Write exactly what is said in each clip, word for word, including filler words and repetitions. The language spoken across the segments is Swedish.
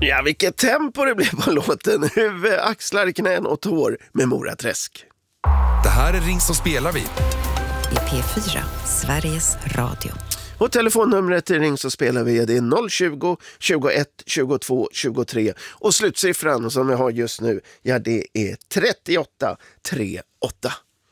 Ja, vilket tempo det blev på låten. Huvud, axlar, knän och tår med Mora Träsk. Det här är Ring som spelar vi. I P fyra, Sveriges Radio. Och telefonnumret till Ring så spelar vi, det är noll tjugo, tjugoett, tjugotvå, tjugotre. Och slutsiffran som vi har just nu, ja det är trettioåtta trettioåtta.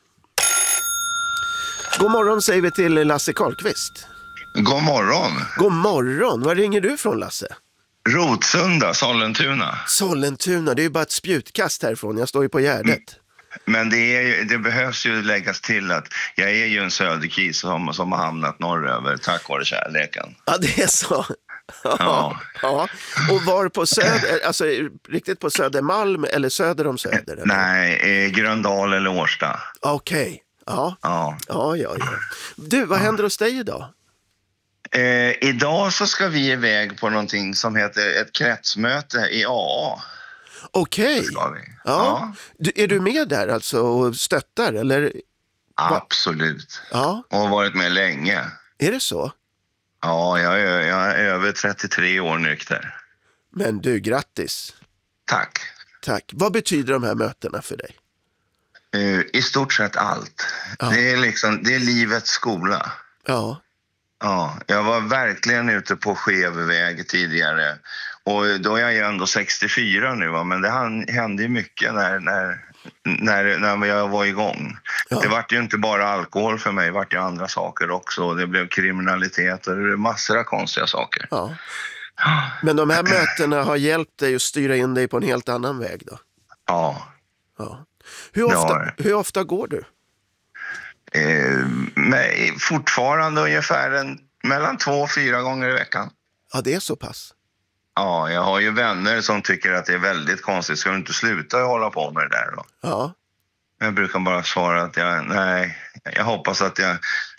God morgon säger vi till Lasse Karlqvist. God morgon. God morgon, var ringer du från Lasse? Rotsunda, Sollentuna. Sollentuna, det är ju bara ett spjutkast härifrån, jag står ju på Gärdet. Men det, är ju, det behövs ju läggas till att jag är ju en söderkis som, som har hamnat norröver tack vare kärleken. Ja, det är så. Ja. Ja. Och var på söder, alltså riktigt på Södermalm eller söder om Söder? Eller? Nej, eh, Gröndal eller Årsta. Okej, okay. ja. Ja. Ja, ja, ja. Du, vad händer hos dig idag? Eh, idag så ska vi iväg på någonting som heter ett kretsmöte i A A. Okej. Okay. Ja. Ja. Du, är du med där alltså och stöttar? Eller? Absolut. Ja. Och har varit med länge. Är det så? Ja, jag är, jag är över trettiotre år nykter. Men du, grattis. Tack. Tack. Vad betyder de här mötena för dig? Uh, I stort sett allt. Ja. Det är liksom, det är livets skola. Ja. Ja, jag var verkligen ute på skev väg tidigare. Och då är jag ju ändå sextiofyra nu, va? Men det hände ju mycket när, när, när, när jag var igång. Ja. Det var ju inte bara alkohol för mig, det var ju andra saker också. Det blev kriminalitet och massor av konstiga saker. Ja. Men de här mötena har hjälpt dig att styra in dig på en helt annan väg då? Ja. Ja. Hur ofta, hur ofta går du? Eh, med, fortfarande ungefär en, mellan två och fyra gånger i veckan. Ja, det är så pass. Ja, jag har ju vänner som tycker att det är väldigt konstigt. Ska du inte sluta hålla på med det där då? Ja. Jag brukar bara svara att jag, nej, jag hoppas att jag,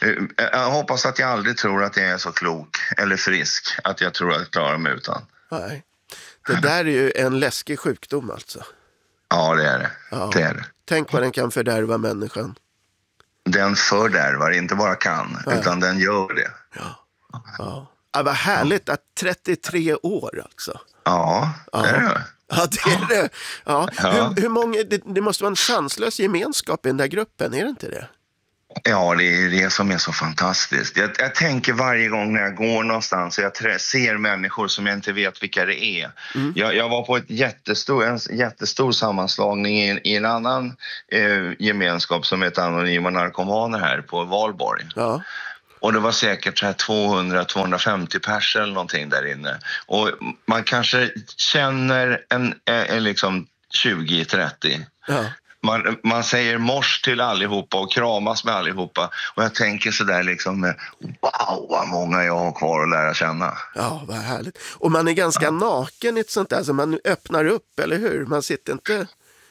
jag hoppas att jag aldrig tror att jag är så klok eller frisk att jag tror att jag klarar mig utan. Nej, det där är ju en läskig sjukdom alltså. Ja, det är det. Ja. Det är det. Tänk vad den kan fördärva människan. Den fördärvar, inte bara kan, ja. Utan den gör det. Ja, ja. Ja, vad härligt att trettiotre år alltså. Ja, det är det. Ja, det är det. Ja. Ja. Hur, hur många, det, det måste vara en sanslös gemenskap i den där gruppen, är det inte det? Ja, det är det som är så fantastiskt. Jag, jag tänker varje gång när jag går någonstans och jag trä, ser människor som jag inte vet vilka det är. Mm. Jag, jag var på ett jättestor, en jättestor sammanslagning i en, i en annan eh, gemenskap som heter Anonyma Narkomaner här på Valborg. Ja. Och det var säkert så här tvåhundra till tvåhundrafemtio pers eller någonting där inne. Och man kanske känner en, en liksom tjugo trettio. Ja. Man, man säger mors till allihopa och kramas med allihopa. Och jag tänker så där liksom, wow vad många jag har kvar att lära känna. Ja, vad härligt. Och man är ganska ja. naken i ett sånt där, så man öppnar upp, eller hur? Man sitter inte...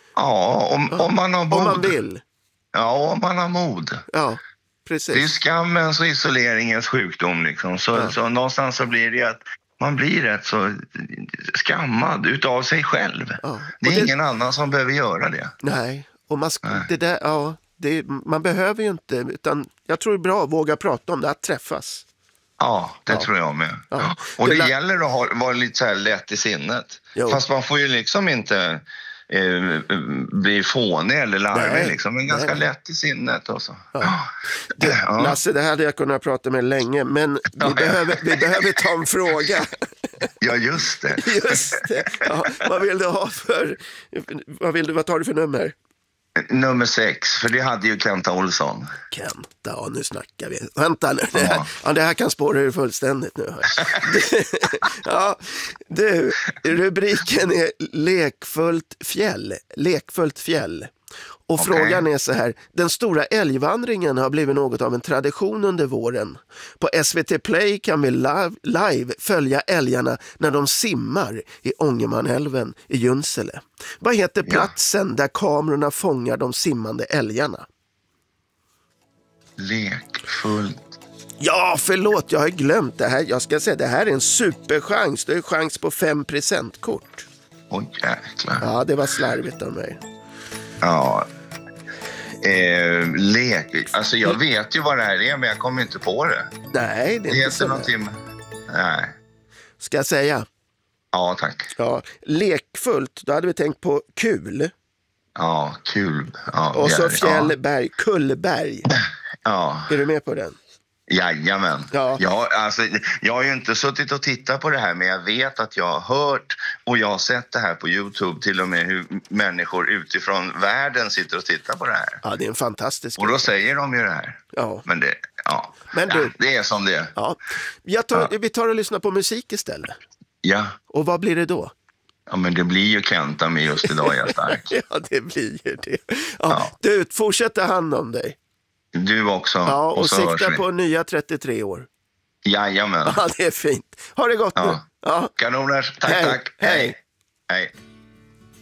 Ja, om, ja. om man har mod. Om man vill. Ja, om man har mod. Ja, precis. Det är skammens och isoleringens sjukdom liksom. Så, ja. så någonstans så blir det att man blir rätt så skammad utav sig själv. Ja. Det är det... ingen annan som behöver göra det. Nej, och man, sk- det där, ja, det, man behöver ju inte, utan jag tror det är bra att våga prata om det, att träffas. Ja, det ja. tror jag med. Ja. Och det, det gäller att ha, vara lite så här lätt i sinnet. Jo. Fast man får ju liksom inte eh, bli fånig eller larvig liksom, men ganska nej. lätt i sinnet också. Ja. Det, ja. Lasse, det här hade jag kunnat prata med länge, men vi, ja, behöver, vi behöver ta en fråga. Ja, just det. Just det. Ja, vad vill du ha för, vad, vill du, vad tar du för nummer? Nummer sex, för det hade ju Kenta Olsson. Kenta, ja, nu snackar vi. Vänta nu, det här, ja, det här kan spåra ur fullständigt nu. Ja, du, rubriken är Lekfullt fjäll. Lekfullt fjäll. Och okay. Frågan är så här, den stora älgvandringen har blivit något av en tradition under våren. På S V T Play kan vi live, live följa älgarna när de simmar i Ångermanälven i Junsele. Vad heter platsen ja. där kamerorna fångar de simmande älgarna? Lekfullt. Ja, förlåt, jag har glömt det här. Jag ska säga, det här är en superchans. Det är chans på fem presentkort. Åh oh, jäklar. Ja, det var slarvigt av mig. Ja, eh, lek. Alltså jag vet ju vad det här är, men jag kommer inte på det. Nej, det är det inte så. Någonting... Nej. Ska jag säga? Ja, tack. Ja, lekfullt, då hade vi tänkt på kul. Ja, kul. Ja, Och så ja. fjällberg, kullberg. Ja. Är du med på den? Jajamän. Ja. Ja, alltså, jag har ju inte suttit och tittat på det här, men jag vet att jag har hört och jag har sett det här på YouTube, till och med hur människor utifrån världen sitter och tittar på det här. Ja, det är en fantastisk. Och då säger de ju det här. Ja. Men det, ja. Men du- Ja, det är som det är. Ja. Jag tar, Ja. Vi tar och lyssnar på musik istället. Ja. Och vad blir det då? Ja, men det blir ju Kenta med just idag, jag är stark. Ja, det blir ju det. Ja, Ja. Du, fortsätt ta hand om dig. Du också. Ja, och, så hörs sikta vi. på nya trettiotre år. Jajamän. Ja, det är fint. Ha det gott nu. Ja. Ja. Kanoners. Tack, Hej. tack. Hej. Hej.